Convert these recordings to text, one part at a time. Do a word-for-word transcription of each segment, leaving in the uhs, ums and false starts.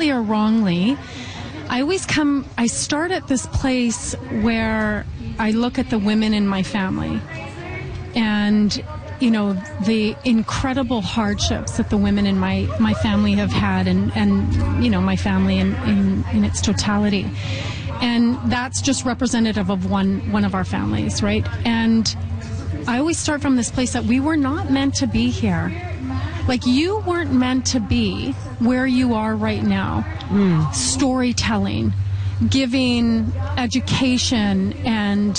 rightly or wrongly, I always come, I start at this place where I look at the women in my family and, you know, the incredible hardships that the women in my, my family have had and, and you know, my family in, in, in its totality. And that's just representative of one, one of our families, right? And I always start from this place that we were not meant to be here. Like, you weren't meant to be where you are right now. Mm. Storytelling, giving education and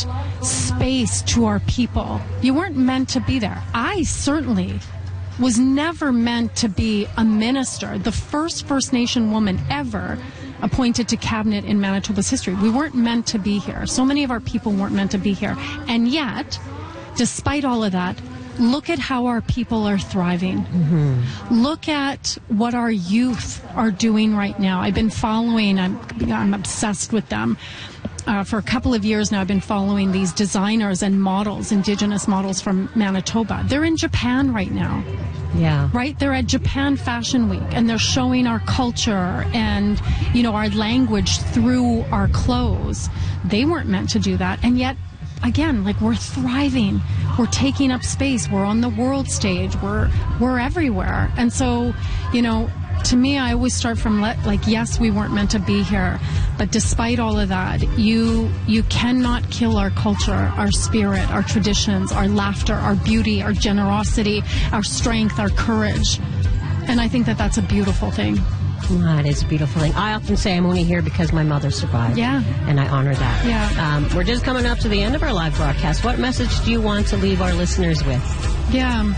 space to our people. You weren't meant to be there. I certainly was never meant to be a minister, the first First Nation woman ever appointed to cabinet in Manitoba's history. We weren't meant to be here. So many of our people weren't meant to be here. And yet, despite all of that, look at how our people are thriving. Mm-hmm. Look at what our youth are doing right now. I've been following, I'm, I'm obsessed with them. Uh, for a couple of years now, I've been following these designers and models, Indigenous models from Manitoba. They're in Japan right now. Yeah. Right? They're at Japan Fashion Week, and they're showing our culture and, you know, our language through our clothes. They weren't meant to do that, and yet, again, like, we're thriving. We're taking up space. We're on the world stage. We're we're everywhere. And so, you know, to me, I always start from, let, like, yes, we weren't meant to be here, but despite all of that, you you cannot kill our culture, our spirit, our traditions, our laughter, our beauty, our generosity, our strength, our courage. And I think that that's a beautiful thing. That is a beautiful thing. I often say I'm only here because my mother survived. Yeah. And I honor that. Yeah. Um, we're just coming up to the end of our live broadcast. What message do you want to leave our listeners with? Yeah.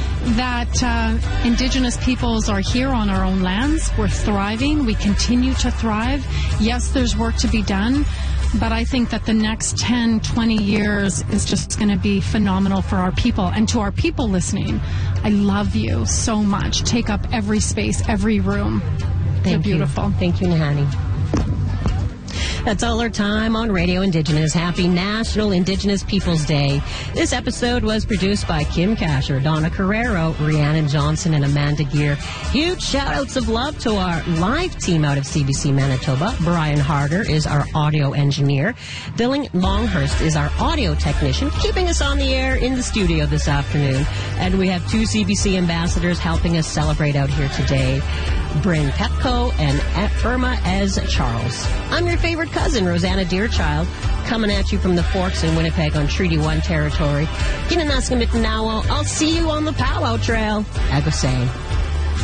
That uh, Indigenous peoples are here on our own lands. We're thriving. We continue to thrive. Yes, there's work to be done, but I think that the next ten, twenty years is just going to be phenomenal for our people. And to our people listening, I love you so much. Take up every space, every room. Thank You're you. beautiful. Thank you, Nahani. That's all our time on Radio Indigenous. Happy National Indigenous Peoples Day. This episode was produced by Kim Casher, Donna Carrero, Rhiannon Johnson, and Amanda Gear. Huge shout-outs of love to our live team out of C B C Manitoba. Brian Harder is our audio engineer. Dylan Longhurst is our audio technician, keeping us on the air in the studio this afternoon. And we have two C B C ambassadors helping us celebrate out here today, Bryn Pepco and Irma Ez Charles. I'm your favorite cousin, Rosanna Deerchild, coming at you from the Forks in Winnipeg on Treaty One territory. I'll see you on the powwow trail. Agosay.